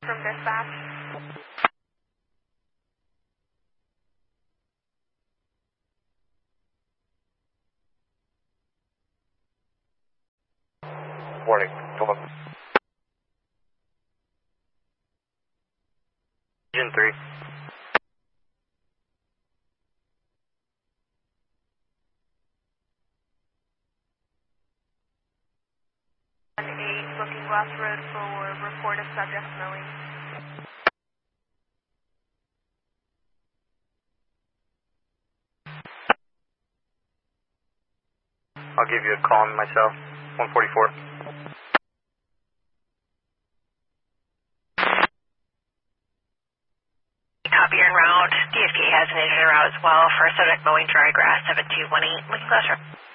from dispatch. Morning. Come on. Engine 3. And 8, looking west road for report of subject smelling. I'll give you a call myself. 144. Copy en route. DSK has an engine en route as well for subject mowing dry grass 7218. Looking closer.